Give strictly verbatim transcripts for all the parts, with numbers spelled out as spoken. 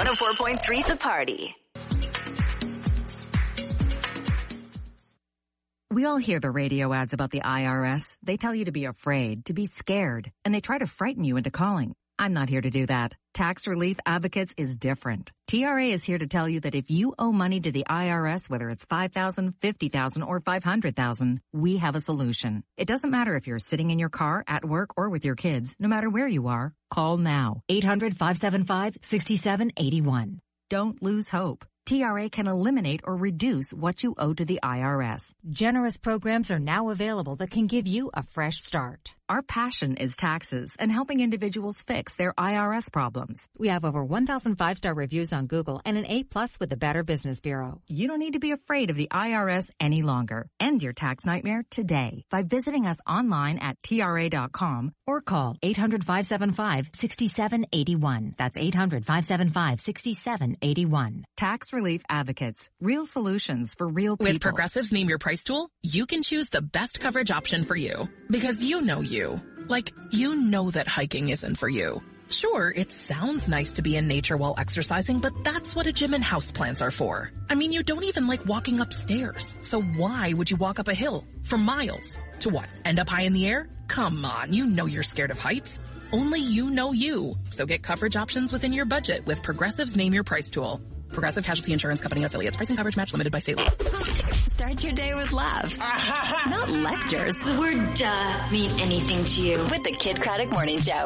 one oh four point three The Party. We all hear the radio ads about the I R S. They tell you to be afraid, to be scared, and they try to frighten you into calling. I'm not here to do that. Tax Relief Advocates is different. T R A is here to tell you that if you owe money to the I R S, whether it's five thousand dollars, fifty thousand dollars, or five hundred thousand dollars, we have a solution. It doesn't matter if you're sitting in your car, at work, or with your kids. No matter where you are, call now. eight hundred, five seven five, six seven eight one. Don't lose hope. T R A can eliminate or reduce what you owe to the I R S. Generous programs are now available that can give you a fresh start. Our passion is taxes and helping individuals fix their I R S problems. We have over one thousand five-star reviews on Google and an A plus with the Better Business Bureau. You don't need to be afraid of the I R S any longer. End your tax nightmare today by visiting us online at T R A dot com or call eight hundred, five seven five, six seven eight one. That's eight hundred, five seven five, six seven eight one. Tax Relief Advocates. Real solutions for real people. With Progressive's Name Your Price tool, you can choose the best coverage option for you. Because you know you. Like, you know that hiking isn't for you. Sure, it sounds nice to be in nature while exercising, but that's what a gym and houseplants are for. I mean, you don't even like walking upstairs. So why would you walk up a hill for miles? To what? End up high in the air? Come on, you know you're scared of heights. Only you know you. So get coverage options within your budget with Progressive's Name Your Price tool. Progressive Casualty Insurance Company affiliates. Price and coverage match limited by state law. Start your day with laughs, not lectures. The word duh mean anything to you. With the Kid Craddock Morning Show.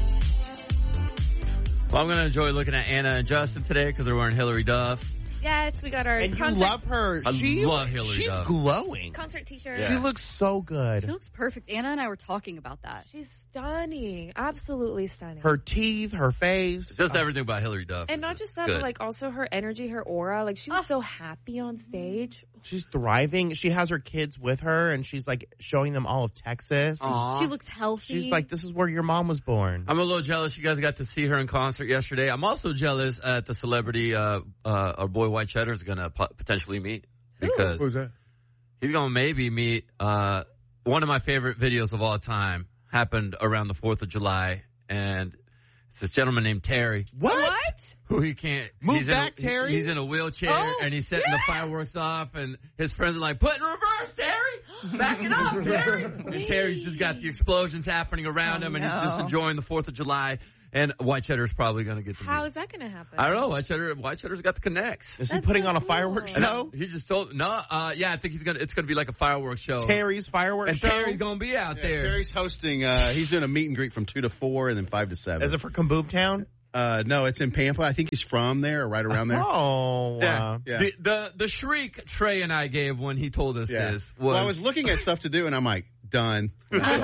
Well, I'm going to enjoy looking at Anna and Justin today because they're wearing Hillary Duff. Yes, we got our and concert. you love her. I she, love Hillary She's Duff. glowing. Concert t-shirt. Yeah. She looks so good. She looks perfect. Anna and I were talking about that. She's stunning. Absolutely stunning. Her teeth, her face. Just everything about Hillary Duff. And not just that, good. but like also her energy, her aura. Like she was oh. so happy on stage. She's thriving. She has her kids with her, and she's like showing them all of Texas. She looks healthy. She's like, this is where your mom was born. I'm a little jealous you guys got to see her in concert yesterday. I'm also jealous at the celebrity uh, uh, our boy White Cheddar is going to po- potentially meet. Because Who's that? He's going to maybe meet uh, one of my favorite videos of all time. Happened around the fourth of July, and it's this gentleman named Terry. What? What? Who he can't move he's back, in a, Terry. He's in a wheelchair oh, and he's setting yeah. the fireworks off, and his friends are like, "Put in reverse, Terry! Back it up, Terry!" And Terry's just got the explosions happening around oh, him, and no. he's just enjoying the Fourth of July. And White Cheddar is probably going to get the How meet. is that going to happen? I don't know. White Cheddar, White Cheddar's got the connects. Is That's he putting so on a cool. fireworks And show? he just told no. Uh, yeah, I think he's gonna. It's gonna be like a fireworks show. Terry's fireworks and show. Terry's gonna be out Yeah, there. Terry's hosting. Uh, he's doing a meet and greet from two to four, and then five to seven. Is it for Kaboom Town? Uh, no, it's in Pampa. I think he's from there, or right around there. Oh, Yeah. uh, Yeah. The, the the shriek Trey and I gave when he told us Yeah. this was. Well, I was looking at stuff to do, and I'm like, done.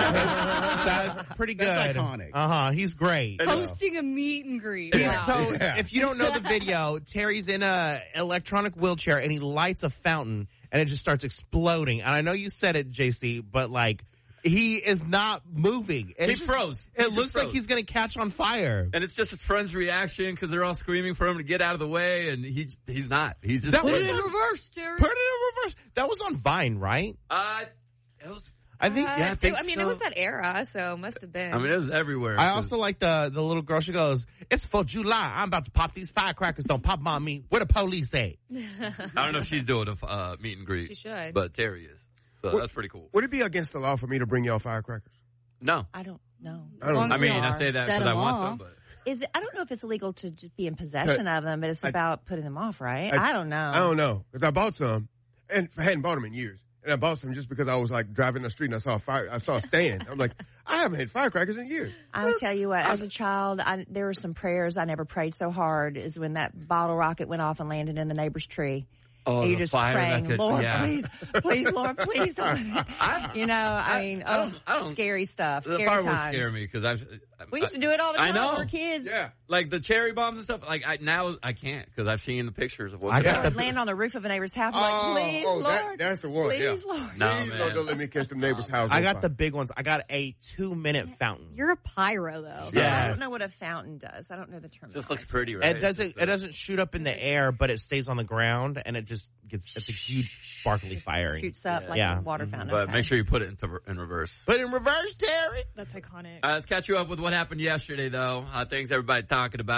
that's pretty good. That's iconic. Uh huh. He's great. Hosting a meet and greet. Yeah. So, Yeah. if you don't know the video, Terry's in a electronic wheelchair and he lights a fountain and it just starts exploding. And I know you said it, J C, but like he is not moving. And He froze. It He looks just like froze. he's going to catch on fire. And it's just his friend's reaction because they're all screaming for him to get out of the way, and he he's not. He's just That Put was it in on- reverse, Terry. Put it in reverse. That was on Vine, right? uh, it was, I think. Uh, Yeah, I it- think I mean, so. it was that era, so it must have been. I mean, it was everywhere. I also like the the little girl. She goes, "It's for July. I'm about to pop these firecrackers. Don't pop 'em on me. Where the police at?" I don't know if she's doing a uh, meet and greet. She should. But Terry is. So What- that's pretty cool. Would it be against the law for me to bring y'all firecrackers? No. I don't know. I don't- I mean, I say that Set because I 'em want off. some, but. Is it, I don't know if it's illegal to just be in possession of them, but it's I- about putting them off, right? I- I, don't know. I don't know, because I bought some, and I hadn't bought them in years. And I bought some just because I was like driving the street and I saw a fire. I saw a stand. I'm like, I haven't had firecrackers in years. I will tell you what, as a child, I, there were some prayers I never prayed so hard is when that bottle rocket went off and landed in the neighbor's tree. Oh, and you're the just fire praying, that could- Lord, yeah. please, please, Lord, please. Don't. You know, I mean, I oh, don't- I don't- scary stuff, The scary fireworks times. scare me because I've. We used to do it all the time I know. when we were kids. Yeah. Like the cherry bombs and stuff. Like I now I can't because I've seen the pictures of what I they got are. the- Land on the roof of a neighbor's house. I'm Oh, like, please, oh, that- Lord. that's the one, Please, yeah. Lord. No, Please man. don't, don't let me catch them neighbor's house. I on got fire. the big ones. I got a two minute fountain. You're a pyro, though. Yeah. I don't know what a fountain does. I don't know the term. Just looks pretty, right? It doesn't. Just, uh, It doesn't shoot up in the air, but it stays on the ground, and it just gets. It's a huge sparkly firing. Shoots up Yeah. like Yeah. a water Mhm. fountain. But Okay. make sure you put it into, in reverse. But in reverse, Terry. That's iconic. Uh, let's catch you up with what happened yesterday, though. Uh, things everybody talking about.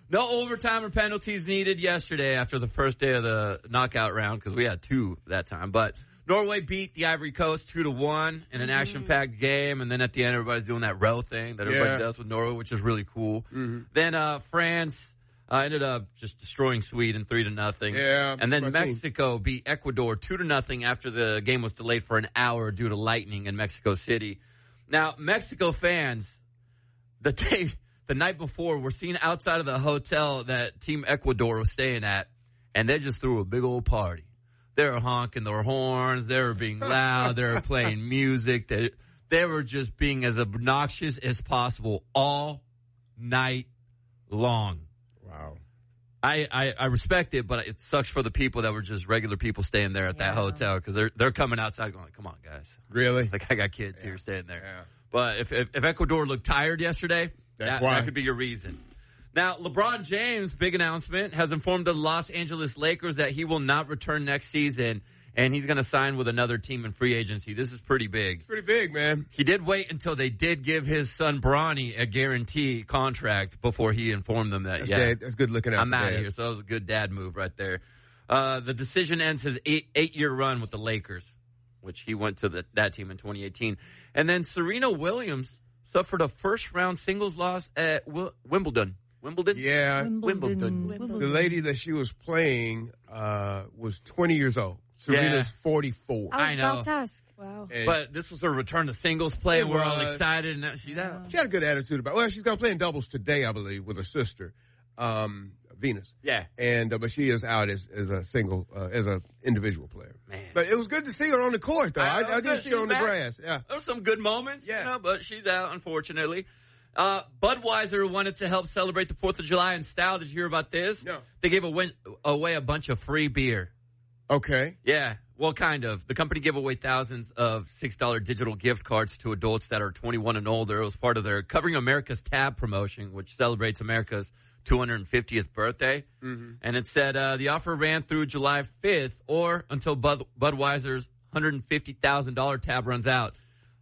No overtime or penalties needed yesterday after the first day of the knockout round because we had two that time. But Norway beat the Ivory Coast two to one in an mm-hmm. action-packed game, and then at the end, everybody's doing that row thing that everybody yeah. does with Norway, which is really cool. Mm-hmm. Then uh, France uh, ended up just destroying Sweden three to nothing. Yeah, and then Mexico team. beat Ecuador two to nothing after the game was delayed for an hour due to lightning in Mexico City. Now, Mexico fans, the day. The night before, we're seen outside of the hotel that Team Ecuador was staying at, and they just threw a big old party. They were honking their horns. They were being loud. They were playing music. They, they were just being as obnoxious as possible all night long. Wow. I, I, I respect it, but it sucks for the people that were just regular people staying there at yeah. that hotel because they're, they're coming outside going, come on, guys. Really? Like, I got kids yeah. here staying there. Yeah. But if, if, if Ecuador looked tired yesterday, That's that, why. that could be your reason. Now, LeBron James' big announcement has informed the Los Angeles Lakers that he will not return next season, and he's going to sign with another team in free agency. This is pretty big. It's pretty big, man. He did wait until they did give his son Bronny a guarantee contract before he informed them that, that's yeah, dad. That's good looking out. I'm out of dad. here. So that was a good dad move right there. Uh, the decision ends his eight, eight-year run with the Lakers, which he went to the, that team in twenty eighteen. And then Serena Williams suffered a first-round singles loss at w- Wimbledon. Wimbledon? Yeah. Wimbledon. Wimbledon. The lady that she was playing uh, was twenty years old. Serena's yeah. forty-four. I was I know. about to ask. Wow. And but this was her return to singles play. It We're all was. excited, and now she's out. She had a good attitude about it. Well, she's going to play in doubles today, I believe, with her sister, um, Venus. Yeah. And uh, but she is out as, as a single, uh, as an individual player. Man. But it was good to see her on the court, though. I, I, I did see her on the back. grass. Yeah. There were some good moments, Yeah. you know, but she's out, unfortunately. Uh, Budweiser wanted to help celebrate the fourth of July in style. Did you hear about this? No. They gave away, away a bunch of free beer. Okay. Yeah, well, kind of. The company gave away thousands of six dollar digital gift cards to adults that are twenty-one and older. It was part of their Covering America's Tab promotion, which celebrates America's two hundred fiftieth birthday. Mm-hmm. And it said uh, the offer ran through July fifth or until Bud- Budweiser's one hundred fifty thousand dollars tab runs out.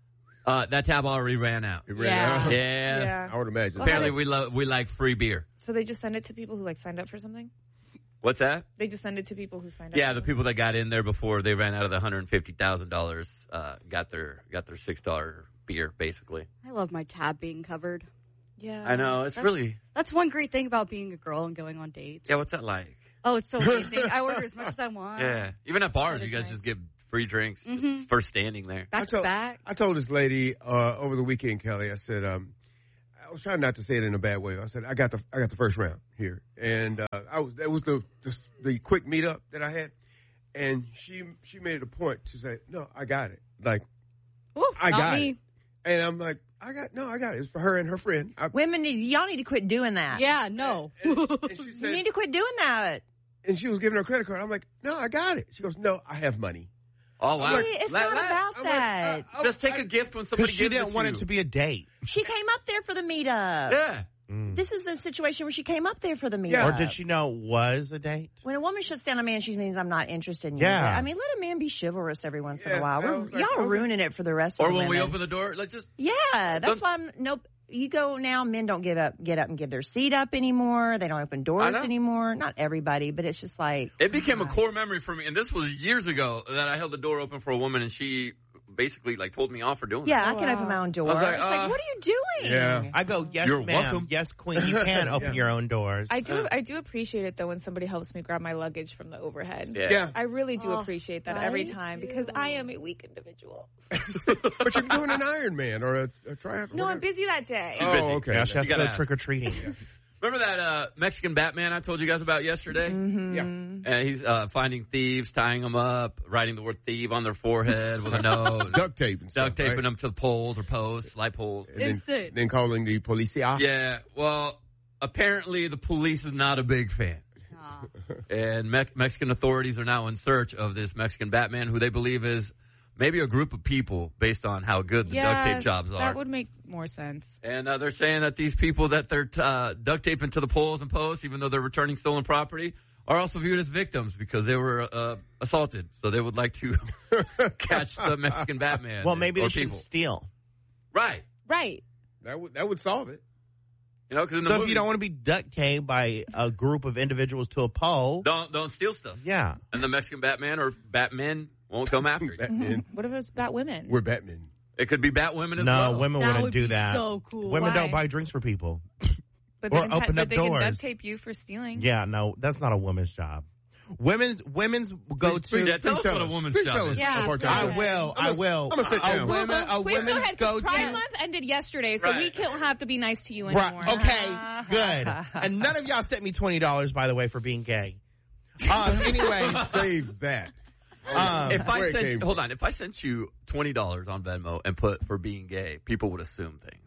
Uh, that tab already ran out. It ran Yeah. out. Yeah. Yeah. I would imagine. Apparently, we, lo- we like free beer. So they just send it to people who like signed up for something? What's that? They just send it to people who signed up. Yeah, for the something? people that got in there before they ran out of the one hundred fifty thousand dollars uh, got their got their six dollar beer, basically. I love my tab being covered. Yeah. I know. It's That's- really... That's one great thing about being a girl and going on dates. Yeah, what's that like? Oh, it's so amazing. I order as much as I want. Yeah. Even at bars, That you is guys nice. just get free drinks Mhm. just for standing there. Back I to told, back. I told this lady uh, over the weekend, Kelly. I said, um, I was trying not to say it in a bad way. I said, I got the I got the first round here, and uh, I was that was the, the the quick meetup that I had, and she she made it a point to say, no, I got it. Like, Ooh, I not got me. it, and I'm like, I got no, I got it. It's for her and her friend. I, Women, need, y'all need to quit doing that. Yeah, no. and, and she You said, need to quit doing that. and she was giving her credit card. I'm like, no, I got it. She goes, no, I have money. Oh, wow. See, it's Let- not let- about I'm like, that. uh, Just take I- a gift when somebody Because she gives didn't it want to it you. to be a date. She came up there for the meetup. Yeah. This is the situation where she came up there for the meetup. Yeah. Or did she know it was a date? When a woman shuts down a man, she means I'm not interested in you. Yeah. I mean, let a man be chivalrous every once in Yeah, a while. I We're, was like, y'all are okay. ruining it for the rest Or of the when we women. open the door, let's just... Yeah, that's Don't- why I'm nope. You go now, men don't give up, get up and give their seat up anymore. They don't open I doors know. anymore. Not everybody, but it's just like It became a God. core memory for me, and this was years ago that I held the door open for a woman, and she basically like told me off for doing Yeah, that. I can wow. open my own door. I was like, it's like, uh, what are you doing? Yeah. I go, yes, You're ma'am. welcome. Yes, queen. You can open Yeah. your own doors. I do. I do appreciate it though when somebody helps me grab my luggage from the overhead. Yeah. Yeah. I really do Oh, appreciate that every right? time because I am a weak individual. But you're doing an Iron Man or a, a triathlon. No, I'm whatever. busy that day. She's busy. Oh, okay. Now she has You to gotta go ask. trick-or-treating. Remember that uh, Mexican Batman I told you guys about yesterday? Mm-hmm. Yeah. And he's uh, finding thieves, tying them up, writing the word thief on their forehead with a nose, Duct tape and stuff, duct taping right? them to the poles or posts, light poles. And then, Insane. then calling the policia. Yeah, well, apparently the police is not a big fan. Aw. And Me- Mexican authorities are now in search of this Mexican Batman, who they believe is maybe a group of people based on how good the yeah, duct tape jobs are. That would make more sense. And uh, they're saying that these people that they're uh, duct taping to the poles and posts, even though they're returning stolen property, are also viewed as victims because they were uh, assaulted. So they would like to catch the Mexican Batman. Well, maybe or they should people. steal. Right. Right. That would that would solve it. You know, because in the So movie, if you don't want to be duct taped by a group of individuals to a pole, don't don't steal stuff. Yeah. And the Mexican Batman or Batmen won't come after you. Batman. What if it's Bat women? We're Batman. It could be Batwomen as no, well. women That wouldn't would do be that. so cool. Women Why? don't buy drinks for people. But Or they can, open but up they can doors. duct tape you for stealing. Yeah, no, that's not a woman's job. Women's women's go to. Yeah, tell us what a woman's Please job tell is. us Yeah, what please. part-time I is. will. I'm I gonna- will. I'm gonna sit a down. woman. A Please women go ahead. go 'cause Pride to. Month ended yesterday, so Right. we don't have to be nice to you anymore. Right. Okay. Good. And none of y'all sent me twenty dollars, by the way, for being gay. Um. Anyway, Save that. um, If I Where it sent, came hold on, if I sent you twenty dollars on Venmo and put for being gay, people would assume things.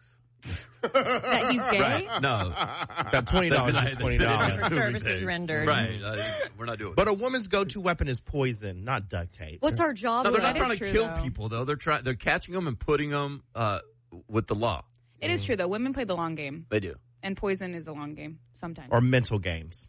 That he's gay? Right? No, that twenty dollars They'd is be twenty like- dollars. they'd be Services assuming rendered. Right. Uh, we're not doing But a woman's go-to weapon is poison, not duct tape. What's our job? No, they're though? not That is trying to true, kill though. people, though. They're trying. They're catching them and putting them uh, with the law. It is true, though. Women play the long game, They do. and poison is a long game sometimes. Or mental games.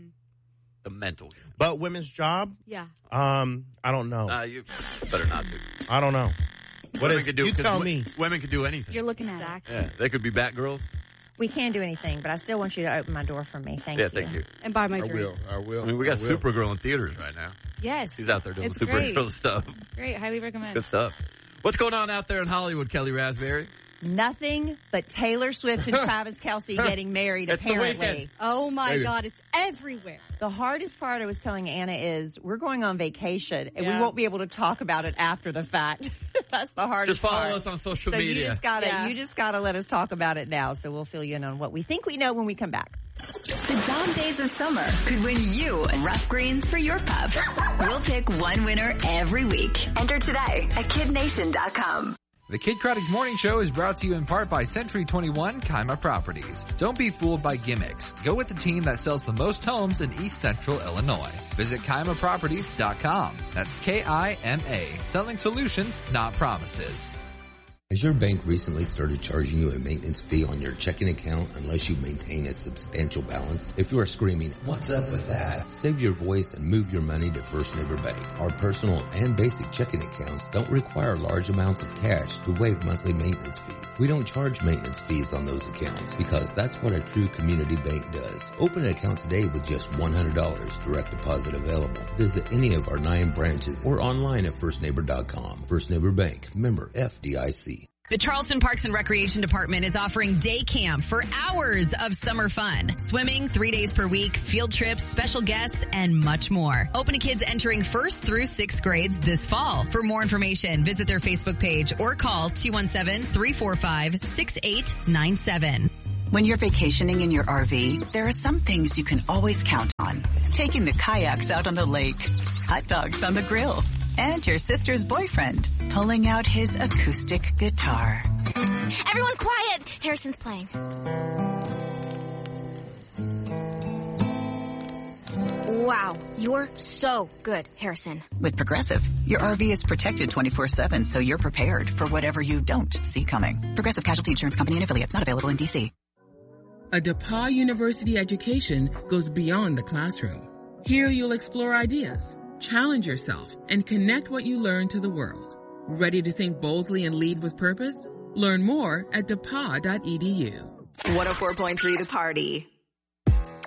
The mental game. But women's job, Yeah. um, I don't know. Uh, you better not to. I don't know. What women is, could do, you 'cause tell w- me. Women could do anything. You're looking at Exactly. Yeah, they could be Batgirls. We can't do anything, but I still want you to open my door for me. Thank Yeah, you. thank you. And buy my I will. drinks. I will. I mean, we got I will. Supergirl in theaters right now. it. Yes. She's out there doing It's Supergirl great. stuff. Great. Highly recommend. Good stuff. What's going on out there in Hollywood, Kelly Raspberry? Nothing but Taylor Swift and Travis Kelce getting married, It's the apparently. weekend. Oh my Maybe. God, it's everywhere. The hardest part I was telling Anna is we're going on vacation and Yeah. we won't be able to talk about it after the fact. That's the hardest Just follow part. us on social so media. you just gotta Yeah. you just gotta let us talk about it now, so we'll fill you in on what we think we know when we come back. The dog days of summer could win you rough greens for your pup. We'll pick one winner every week. Enter today at kid nation dot com. The Kid Craddock Morning Show is brought to you in part by Century twenty-one Kaima Properties. Don't be fooled by gimmicks. Go with the team that sells the most homes in East Central Illinois. Visit Kaima Properties dot com. That's K I M A. Selling solutions, not promises. Has your bank recently started charging you a maintenance fee on your checking account unless you maintain a substantial balance? If you are screaming, "What's up with that?" Save your voice and move your money to First Neighbor Bank. Our personal and basic checking accounts don't require large amounts of cash to waive monthly maintenance fees. We don't charge maintenance fees on those accounts because that's what a true community bank does. Open an account today with just one hundred dollars, direct deposit available. Visit any of our nine branches or online at first neighbor dot com. First Neighbor Bank, member F D I C. The Charleston Parks and Recreation Department is offering day camp for hours of summer fun. Swimming three days per week, field trips, special guests, and much more. Open to kids entering first through sixth grades this fall. For more information, visit their Facebook page or call two one seven, three four five, six eight nine seven. When you're vacationing in your R V, there are some things you can always count on. Taking the kayaks out on the lake, hot dogs on the grill, and your sister's boyfriend pulling out his acoustic guitar. Everyone quiet! Harrison's playing. Wow, you're so good, Harrison. With Progressive, your R V is protected twenty-four seven, so you're prepared for whatever you don't see coming. Progressive Casualty Insurance Company and affiliates, not available in D C. A DePauw University education goes beyond the classroom. Here you'll explore ideas, challenge yourself, and connect what you learn to the world. Ready to think boldly and lead with purpose? Learn more at depaw dot e d u. one oh four point three The Party.